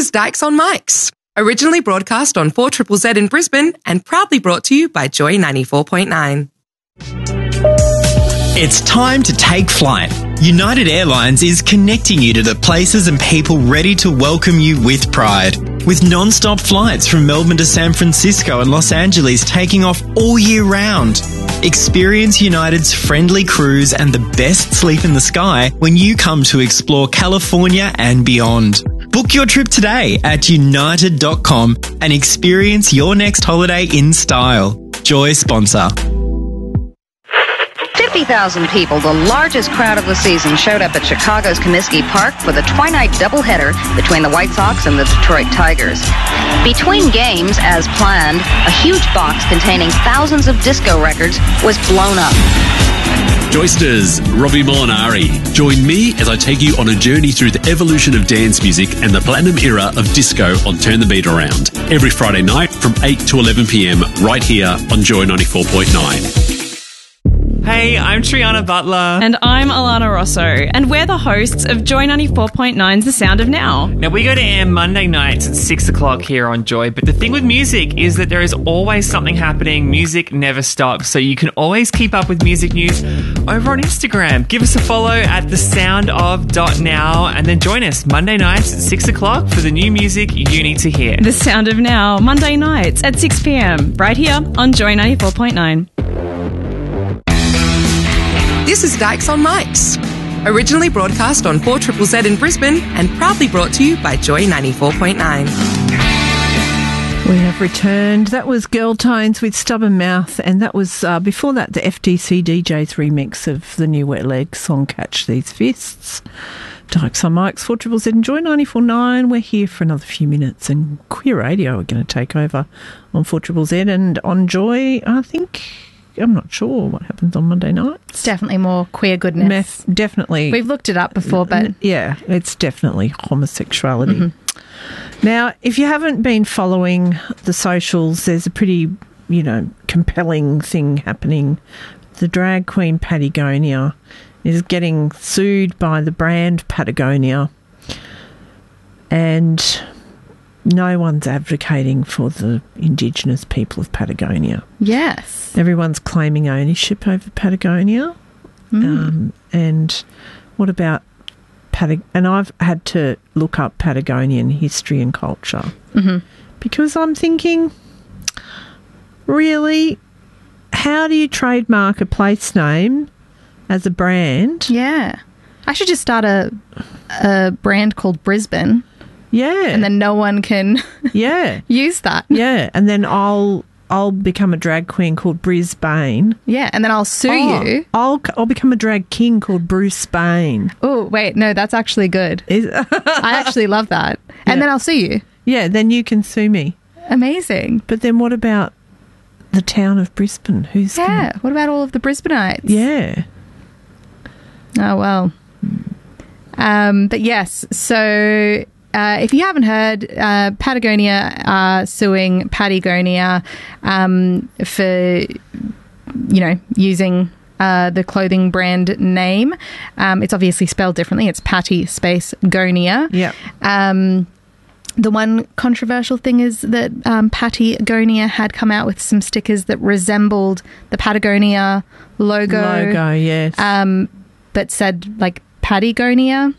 is Dykes on Mics, originally broadcast on 4ZZZ in Brisbane and proudly brought to you by Joy 94.9. It's time to take flight. United Airlines is connecting you to the places and people ready to welcome you with pride. With non-stop flights from Melbourne to San Francisco and Los Angeles taking off all year round. Experience United's friendly crews and the best sleep in the sky when you come to explore California and beyond. Book your trip today at united.com and experience your next holiday in style. Joy sponsor. 50,000 people, the largest crowd of the season, showed up at Chicago's Comiskey Park for the twilight doubleheader between the White Sox and the Detroit Tigers. Between games, as planned, a huge box containing thousands of disco records was blown up. Joysters, Robbie Molinari. Join me as I take you on a journey through the evolution of dance music and the platinum era of disco on Turn the Beat Around. Every Friday night from 8 to 11 p.m. right here on Joy 94.9. Hey, I'm Triana Butler. And I'm Alana Rosso. And we're the hosts of Joy 94.9's The Sound of Now. Now, we go to air Monday nights at 6 o'clock here on Joy, but the thing with music is that there is always something happening. Music never stops, so you can always keep up with music news over on Instagram. Give us a follow at thesoundof.now and then join us Monday nights at 6 o'clock for the new music you need to hear. The Sound of Now, Monday nights at 6 p.m, right here on Joy 94.9. This is Dykes on Mics, originally broadcast on 4ZZZ in Brisbane and proudly brought to you by Joy 94.9. We have returned. That was Girl Tones with Stubborn Mouth, and that was, before that, the FTC DJ's remix of the new Wet Leg song Catch These Fists. Dykes on Mics, 4ZZZ and Joy 94.9. We're here for another few minutes, and Queer Radio are going to take over on 4ZZZ, and on Joy, I'm not sure what happens on Monday night. It's definitely more queer goodness. Definitely. We've looked it up before, but... Yeah, it's definitely homosexuality. Mm-hmm. Now, if you haven't been following the socials, there's a pretty, compelling thing happening. The drag queen Patagonia is getting sued by the brand Patagonia, and no one's advocating for the Indigenous people of Patagonia. Yes. Everyone's claiming ownership over Patagonia. And what about and I've had to look up Patagonian history and culture because I'm thinking, really, how do you trademark a place name as a brand? Yeah. I should just start a brand called Brisbane. Yeah. And then no one can use that. Yeah. And then I'll become a drag queen called Brisbane. Yeah. And then I'll sue you. I'll become a drag king called Bruce Bane. Oh, wait. No, that's actually good. I actually love that. And then I'll sue you. Yeah. Then you can sue me. Amazing. But then what about the town of Brisbane? What about all of the Brisbaneites? Yeah. Oh, well. But yes, so... if you haven't heard, Patagonia are suing Patagonia for, using the clothing brand name. It's obviously spelled differently. It's Patty space Gonia. Yeah. The one controversial thing is that Patagonia had come out with some stickers that resembled the Patagonia logo. Yes. But said, Patagonia.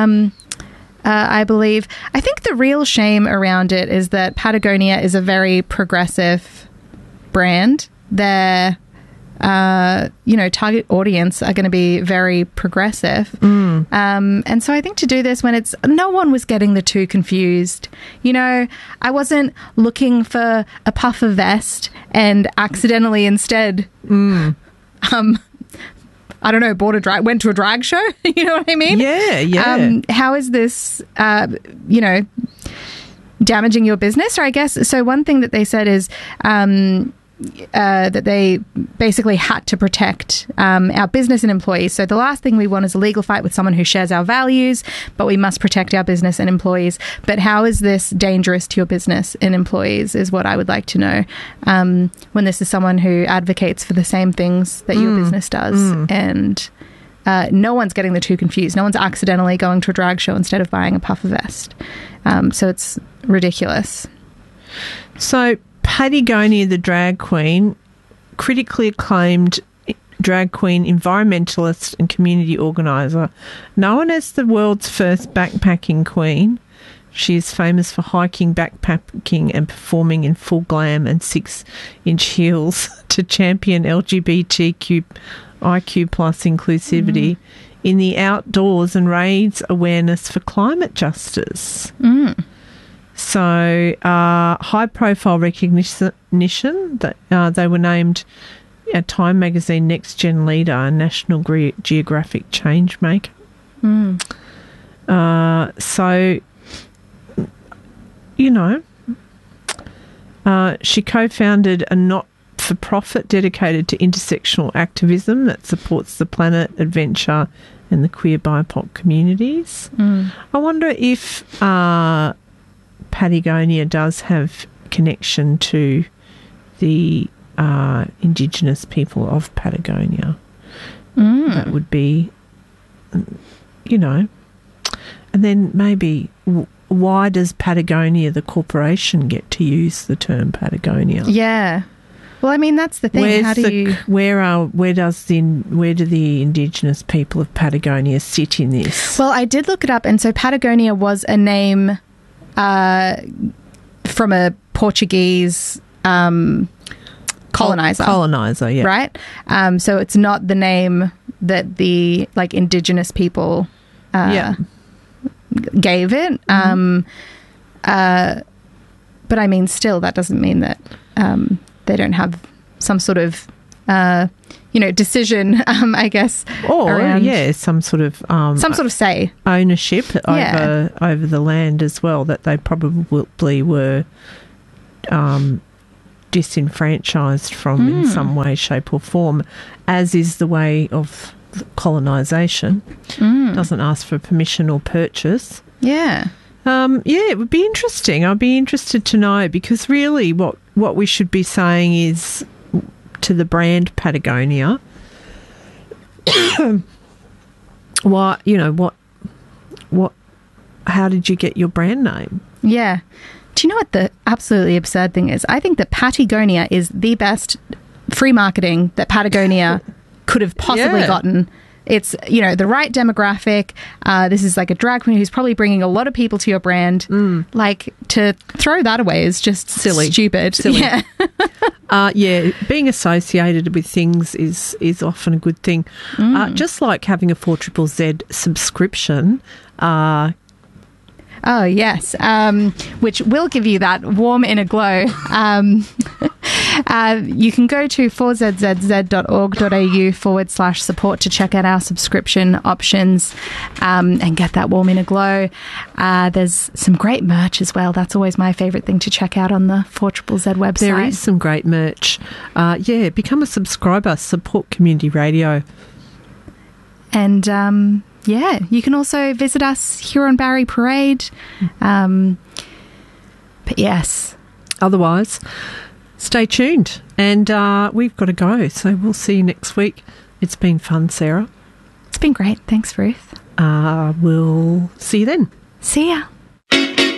I believe. I think the real shame around it is that Patagonia is a very progressive brand. Their, target audience are going to be very progressive. And so I think to do this when no one was getting the two confused. I wasn't looking for a puffer vest and accidentally instead, I don't know, went to a drag show. You know what I mean? Yeah. How is this, damaging your business? Or I guess, so one thing that they said is that they basically had to protect our business and employees. So the last thing we want is a legal fight with someone who shares our values, but we must protect our business and employees. But how is this dangerous to your business and employees is what I would like to know when this is someone who advocates for the same things that your business does. And no one's getting the two confused. No one's accidentally going to a drag show instead of buying a puffer vest. So it's ridiculous. So Patagonia, the drag queen, critically acclaimed drag queen, environmentalist and community organiser, known as the world's first backpacking queen. She is famous for hiking, backpacking and performing in full glam and 6-inch heels to champion LGBTQIQ+ inclusivity in the outdoors and raise awareness for climate justice. So high-profile recognition that they were named a Time Magazine Next Gen Leader and National Geographic Changemaker. So, you know, she co-founded a not-for-profit dedicated to intersectional activism that supports the planet, adventure and the queer BIPOC communities. I wonder if Patagonia does have connection to the Indigenous people of Patagonia. That would be, you know, and then maybe why does Patagonia, the corporation, get to use the term Patagonia? Yeah. Well, I mean, that's the thing. Where do the Indigenous people of Patagonia sit in this? Well, I did look it up, and so Patagonia was a name from a Portuguese colonizer. Colonizer, yeah. Right? So it's not the name that the Indigenous people gave it. But I mean, still, that doesn't mean that they don't have some sort of decision, I guess, or around some sort of say ownership over the land as well, that they probably were disenfranchised from in some way, shape or form, as is the way of colonisation. Doesn't ask for permission or purchase. Yeah. It would be interesting. I'd be interested to know, because really what we should be saying is to the brand Patagonia, how did you get your brand name? Yeah. Do you know what the absolutely absurd thing is? I think that Patagonia is the best free marketing that Patagonia could have possibly gotten. It's, the right demographic. This is like a drag queen who's probably bringing a lot of people to your brand. To throw that away is just stupid. Silly. Yeah. Being associated with things is often a good thing. Just like having a 4ZZZ subscription. Oh, yes, which will give you that warm inner glow. You can go to 4zzz.org.au/support to check out our subscription options and get that warm inner glow. There's some great merch as well. That's always my favourite thing to check out on the 4ZZZ website. There is some great merch. Become a subscriber, support community radio. And you can also visit us here on Barry Parade. But yes. Otherwise, stay tuned. And we've got to go. So we'll see you next week. It's been fun, Sarah. It's been great. Thanks, Ruth. We'll see you then. See ya.